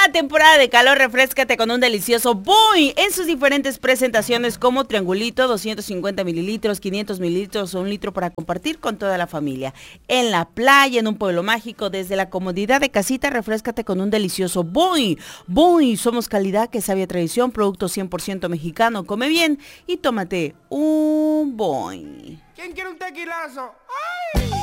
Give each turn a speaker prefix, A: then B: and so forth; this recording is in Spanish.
A: temporada de calor, refréscate con un delicioso Boing en sus diferentes presentaciones como triangulito, 250 mililitros, 500 mililitros o 1 litro para compartir con toda la familia. En la playa, en un pueblo mágico, desde la comodidad de casita, refréscate con un delicioso Boing. Boing, somos calidad que sabe a tradición, producto 100% mexicano. Come bien y tómate un Boing.
B: ¿Quién quiere un tequilazo? ¡Ay!